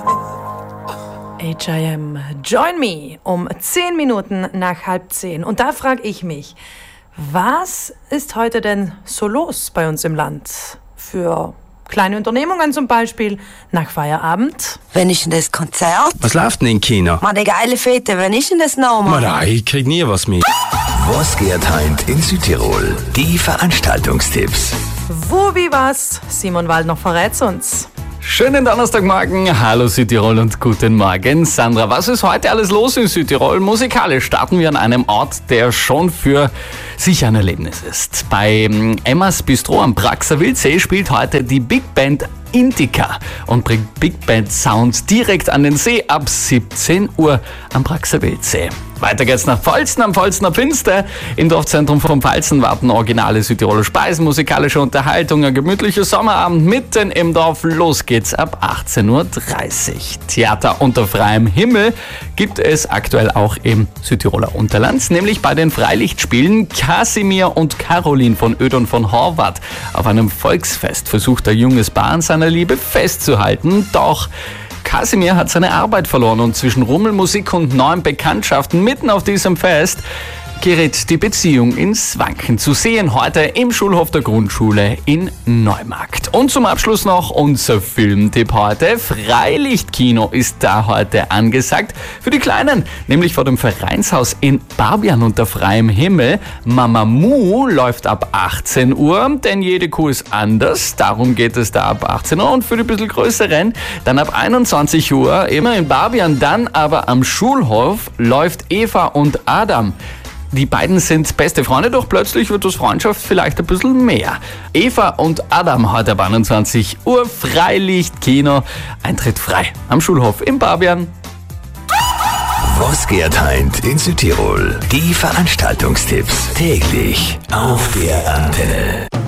H.I.M. Join Me um 10 Minuten nach 9:30. Und da frage ich mich, was ist heute denn so los bei uns im Land? Für kleine Unternehmungen zum Beispiel, nach Feierabend. Wann ist denn das Konzert? Was läuft denn im Kino? Man, die geile Fete, wann ist denn das nochmal? Nein, ich krieg nie was mit. Was geht heint in Südtirol? Die Veranstaltungstipps. Wo, wie, was? Simon Waldner verrät's uns. Schönen Donnerstagmorgen, hallo Südtirol und guten Morgen. Sandra, was ist heute alles los in Südtirol? Musikalisch starten wir an einem Ort, der schon für sich ein Erlebnis ist. Bei Emmas Bistro am Praxer Wildsee spielt heute die Big Band Indica und bringt Big Band Sound direkt an den See ab 17 Uhr am Praxer Wildsee. Weiter geht's nach Pfolzen am Pfolzener Pfinster. Im Dorfzentrum von Pfalzen warten originale Südtiroler Speisen, musikalische Unterhaltung, ein gemütlicher Sommerabend mitten im Dorf. Los geht's ab 18:30 Uhr. Theater unter freiem Himmel gibt es aktuell auch im Südtiroler Unterland, nämlich bei den Freilichtspielen. Kasimir und Caroline von Ödon von Horvath. Auf einem Volksfest versucht ein junges Paar an seiner Liebe festzuhalten, doch Kasimir hat seine Arbeit verloren und zwischen Rummelmusik und neuen Bekanntschaften mitten auf diesem Fest gerät die Beziehung ins Wanken. Zu sehen heute im Schulhof der Grundschule in Neumarkt. Und zum Abschluss noch unser Filmtipp heute. Freilichtkino ist da heute angesagt. Für die Kleinen, nämlich vor dem Vereinshaus in Barbian unter freiem Himmel. Mamamoo läuft ab 18 Uhr, denn jede Kuh ist anders. Darum geht es da ab 18 Uhr. Und für die bisschen größeren, dann ab 21 Uhr, immer in Barbian, dann aber am Schulhof läuft Eva und Adam. Die beiden sind beste Freunde, doch plötzlich wird das Freundschaft vielleicht ein bisschen mehr. Eva und Adam heute ab 21 Uhr, Freilichtkino, Eintritt frei am Schulhof in Barbian. Was geht heint in Südtirol? Die Veranstaltungstipps täglich auf der Antenne.